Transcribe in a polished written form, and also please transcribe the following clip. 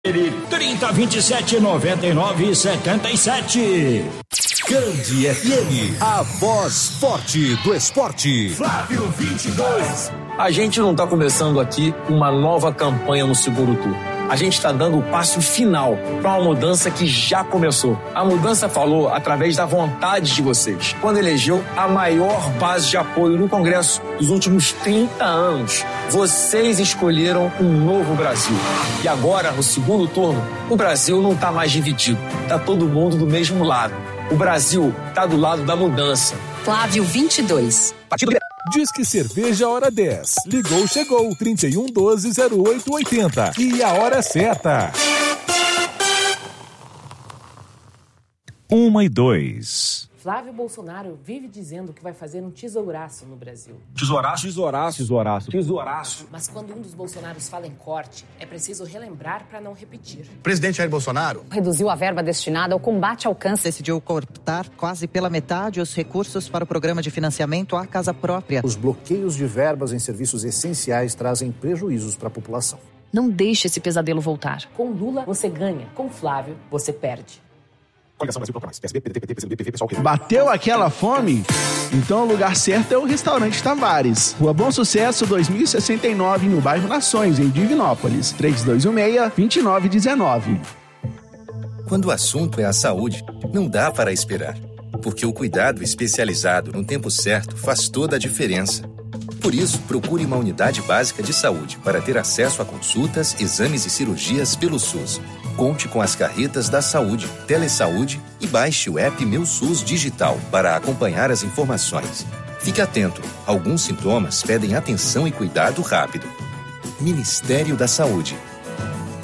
3027-99-77. Grande FM, a voz forte do esporte. Flávio 22. A gente não está começando aqui uma nova campanha no segundo turno. A gente está dando o passo final para uma mudança que já começou. A mudança falou através da vontade de vocês, quando elegeu a maior base de apoio no Congresso dos últimos 30 anos. Vocês escolheram um novo Brasil. E agora, no segundo turno, o Brasil não está mais dividido. Está todo mundo do mesmo lado. O Brasil está do lado da mudança. Flávio 22. Partido Disque Cerveja Hora 10. Ligou, chegou. 3112-0880. E a hora certa. 1:02. Flávio Bolsonaro vive dizendo que vai fazer um tesouraço no Brasil. Tesouraço? Tesouraço. Mas quando um dos Bolsonaros fala em corte, é preciso relembrar para não repetir. O presidente Jair Bolsonaro reduziu a verba destinada ao combate ao câncer. Decidiu cortar quase pela metade os recursos para o programa de financiamento à casa própria. Os bloqueios de verbas em serviços essenciais trazem prejuízos para a população. Não deixe esse pesadelo voltar. Com Lula, você ganha. Com Flávio, você perde. Bateu aquela fome? Então o lugar certo é o Restaurante Tavares. Rua Bom Sucesso, 2069, no bairro Nações, em Divinópolis. 3216-2919. Quando o assunto é a saúde, não dá para esperar. Porque o cuidado especializado no tempo certo faz toda a diferença. Por isso, procure uma unidade básica de saúde para ter acesso a consultas, exames e cirurgias pelo SUS. Conte com as carretas da saúde, Telesaúde e baixe o app Meu SUS Digital para acompanhar as informações. Fique atento, alguns sintomas pedem atenção e cuidado rápido. Ministério da Saúde.